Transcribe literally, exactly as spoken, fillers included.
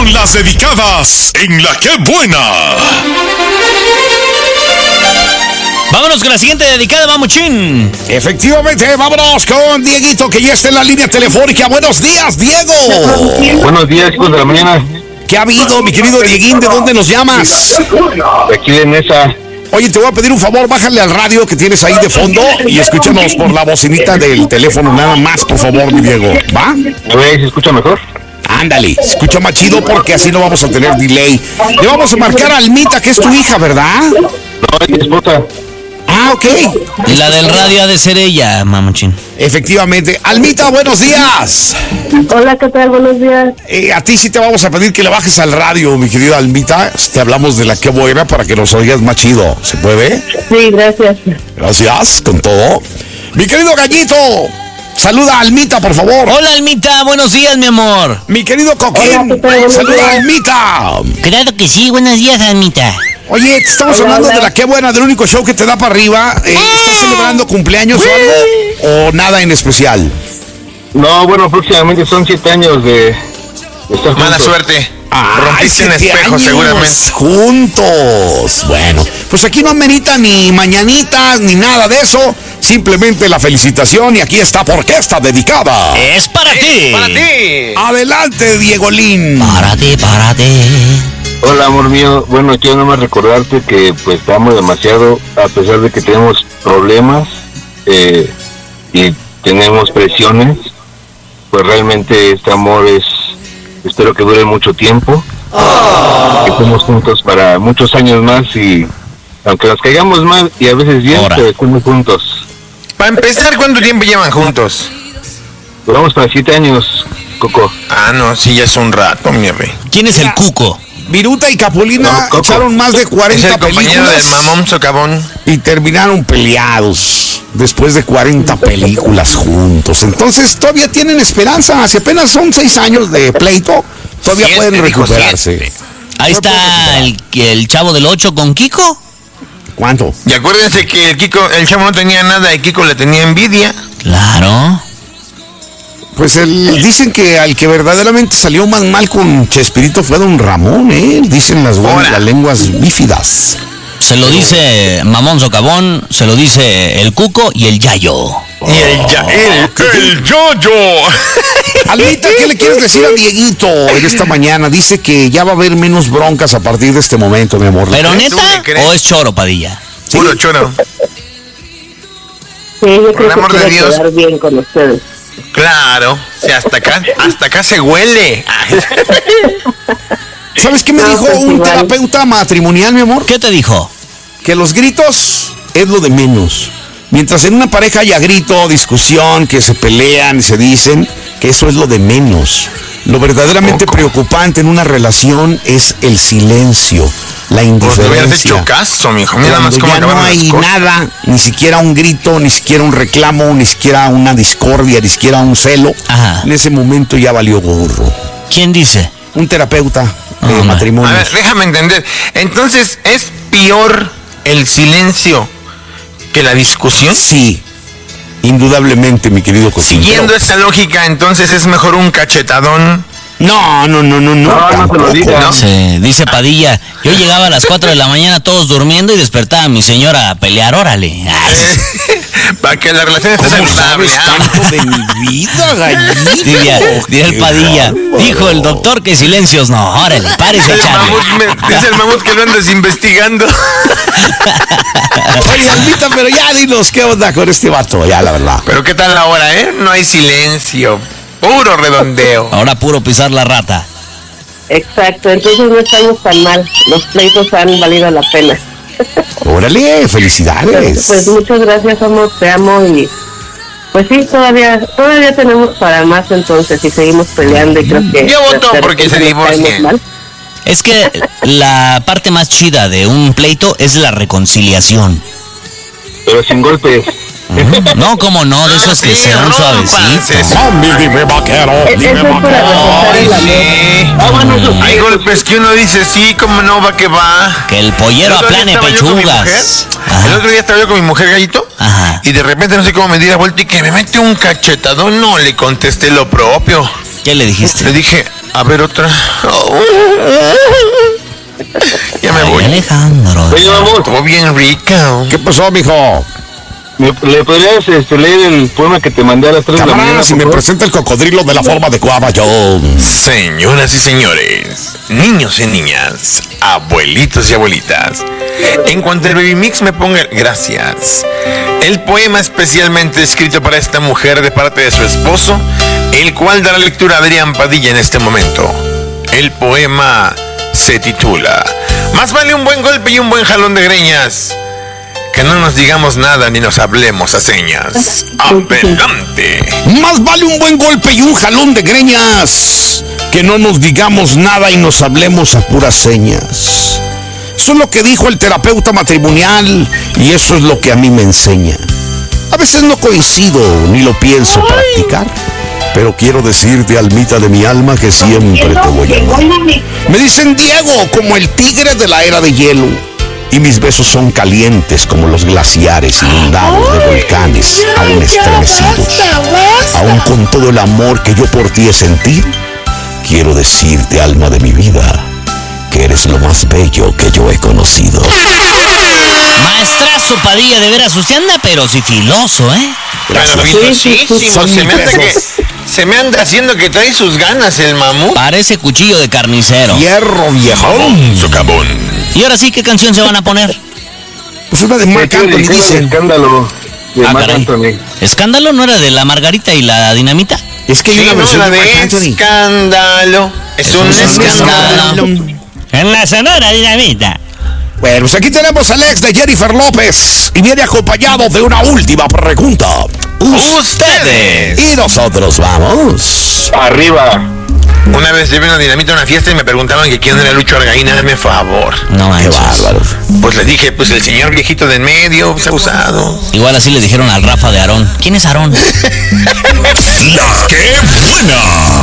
con las dedicadas en La Qué Buena. Vámonos con la siguiente dedicada, mamuchín. Efectivamente, vámonos con Dieguito, que ya está en la línea telefónica. Buenos días, Diego. Buenos días, chicos de la mañana. ¿Qué ha habido, mi querido Dieguín? ¿De dónde nos llamas? De aquí de Mesa. Oye, te voy a pedir un favor, bájale al radio que tienes ahí de fondo y escúchanos por la bocinita del teléfono, nada más, por favor, mi Diego. ¿Va? A ver, ¿se escucha mejor? Ándale, se escucha más chido porque así no vamos a tener delay. Le vamos a marcar a Almita, que es tu hija, ¿verdad? No, es mi esposa. Ah, ok. La del radio ha de ser ella, mamuchín. Efectivamente. Almita, buenos días. Hola, ¿qué tal? Buenos días. Eh, a ti sí te vamos a pedir que le bajes al radio, mi querida Almita. Te hablamos de La Qué Buena para que nos oigas más chido. ¿Se puede? Sí, gracias. Gracias, con todo. Mi querido Gallito, saluda a Almita, por favor. Hola, Almita, buenos días, mi amor. Mi querido Coquín, Hola, ¿qué tal? Buenos saluda días. a Almita. Claro que sí, buenos días, Almita. Oye, te estamos Hola, hablando hola. de La Qué Buena, del único show que te da para arriba. Eh, ¿Estás celebrando cumpleaños o algo? ¿O nada en especial? No, bueno, próximamente son siete años de, de estar juntos. Mala suerte. Ah, Rompiste un siete espejo, años seguramente. juntos. Bueno, pues aquí no amerita ni mañanitas ni nada de eso. Simplemente la felicitación y aquí está porque está dedicada. Es para ti. Para ti. Adelante, Diegolín. Para ti, para ti. Hola, amor mío. Bueno, quiero nomás recordarte que pues te amo demasiado, a pesar de que tenemos problemas eh, y tenemos presiones, pues realmente este amor es, espero que dure mucho tiempo, que estemos juntos para muchos años más y aunque nos caigamos mal y a veces bien, Ahora. pero estemos juntos. Para empezar, ¿cuánto tiempo llevan juntos? Duramos para siete años, Coco. Ah, no, sí, ya es un rato, mi rey. ¿Quién es el cuco? Viruta y Capulina No, Coco. echaron más de Es cuarenta el compañero del películas mamón socavón. y terminaron peleados después de cuarenta películas juntos. Entonces todavía tienen esperanza. Si apenas son seis años de pleito, todavía Siete, pueden dijo, recuperarse. siete. Ahí está el, el chavo del ocho con Kiko. ¿Cuánto? Y acuérdense que el Kiko, el chavo no tenía nada y Kiko le tenía envidia. Claro. Pues el, dicen que al que verdaderamente salió más mal con Chespirito fue Don Ramón, ¿eh? Dicen las, buenas, Ahora. las lenguas bífidas. Se lo dice Mamón Socavón, se lo dice el Cuco y el Yayo. Y el ya, el, el yo-yo. Almita, ¿qué le quieres decir a Dieguito en esta mañana? Dice que ya va a haber menos broncas a partir de este momento, mi amor. ¿Pero ¿Tú neta le crees? o es choro, Padilla? Sí. Puro choro. Sí, yo Por creo el amor que de quiero Dios. quedar bien con ustedes. Claro. Sí, hasta acá, hasta acá se huele. Ay. ¿Sabes qué me No, dijo pues un igual. terapeuta matrimonial, mi amor? ¿Qué te dijo? Que los gritos es lo de menos. Mientras en una pareja haya grito, discusión, que se pelean y se dicen, que eso es lo de menos. Lo verdaderamente Poco. preocupante en una relación es el silencio, la Pues le hubieras indiferencia. hecho caso, mijo. Mira más Cuando cómo ya no acabaron hay las cosas. nada, ni siquiera un grito, ni siquiera un reclamo, ni siquiera una discordia, ni siquiera un celo, Ajá. en ese momento ya valió gorro. ¿Quién dice? Un terapeuta de Ah, man. matrimonio. A ver, déjame entender. Entonces, ¿es peor el silencio que la discusión? Sí, indudablemente, mi querido Coquín. Siguiendo Pero- esa lógica, entonces es mejor un cachetadón. No, no, no, no, no. No, no se lo tampoco. diga. ¿no? Se dice Padilla, yo llegaba a las cuatro de la mañana todos durmiendo y despertaba a mi señora a pelear, órale. Ay, Para que la relación esté ¿Cómo saludable. sabes ah. tanto de mi vida, gallito? diría, diría el Padilla, dijo el doctor que silencios no, órale, párese a Dice el echarle. mamut, me- dice el mamut que lo andas investigando. Oye, Almita, pero ya dinos qué onda con este vato, ya la verdad. Pero ¿qué tal la hora, eh? No hay silencio. Puro redondeo. Ahora puro pisar la rata. Exacto, entonces no estamos tan mal. Los pleitos han valido la pena. Órale, Pues, felicidades. pues muchas gracias, amor, te amo y pues sí, todavía todavía tenemos para más entonces y seguimos peleando y creo que... Yo voto de porque se repente nos caemos divorcien. mal. Es que la parte más chida de un pleito es la reconciliación. Pero sin golpes. No, como no, de esos que Sí, se dan rómpanse. suavecitos. Mami, dime vaquero, E- dime Eso es para vaquero. reforzar el amor. Sí. Ah, bueno, eso sí. Hay golpes que uno dice, sí, cómo no, va que va. Que el El pollero otro día aplane estaba yo con mi pechugas. mujer, El otro día estaba yo con mi mujer, Gallito. Ajá. Y de repente no sé cómo me di la vuelta y que me mete un cachetadón. No le contesté lo propio. ¿Qué le dijiste? Le dije, A ver otra. Oh. Ya me Ay, voy. Alejandro. Oye, amor, Estuvo bien rica. ¿Qué pasó, mijo? ¿me- ¿le podrías este, leer el poema que te mandé a las tres de la Camarada, mañana? si me por favor? presenta el cocodrilo de la forma adecuada, yo. Señoras y señores, niños y niñas, abuelitos y abuelitas, en cuanto el Baby Mix me ponga... Gracias. El poema especialmente escrito para esta mujer de parte de su esposo, el cual dará lectura a Adrián Padilla en este momento. El poema se titula Más vale un buen golpe y un buen jalón de greñas que no nos digamos nada ni nos hablemos a señas. ¡Adelante! Más vale un buen golpe y un jalón de greñas que no nos digamos nada y nos hablemos a puras señas. Eso es lo que dijo el terapeuta matrimonial y eso es lo que a mí me enseña. A veces no coincido ni lo pienso practicar, pero quiero decirte, almita de mi alma, que siempre te voy a amar. Me dicen Diego, como el tigre de la era de hielo, y mis besos son calientes como los glaciares inundados de volcanes aún estremecidos. Aún con todo el amor que yo por ti he sentido, quiero decirte, alma de mi vida, que eres lo más bello que yo he conocido. Maestrazo Padilla, de veras, usted anda pero sí filoso, ¿eh? Gracias. Pero Sí, sí, sí. se me anda que se me anda haciendo que trae sus ganas el mamut. Parece cuchillo de carnicero. Hierro viejón. Socavón. Y ahora sí, ¿qué canción se van a poner? Pues una de Sí, Marc sí, Anthony, dedicado al dicen. escándalo de Ah, Marc caray. Anthony. ¿Escándalo no era de la Margarita y la Dinamita? Es que hay Sí, una no, versión la de Marc de Anthony. escándalo. Es un un escándalo. En la Sonora Dinamita. Bueno, pues aquí tenemos al ex de Jennifer López y viene acompañado de una última pregunta. Ustedes. Y nosotros vamos. Arriba. Una vez llevé una dinamita a una fiesta y me preguntaban que quién era Lucho Argaín, hazme favor. No Qué manches. bárbaros. Pues le dije, pues el señor viejito de en medio, pues abusado. Igual así le dijeron al Rafa de Aarón. ¿Quién es Aarón? La que buena.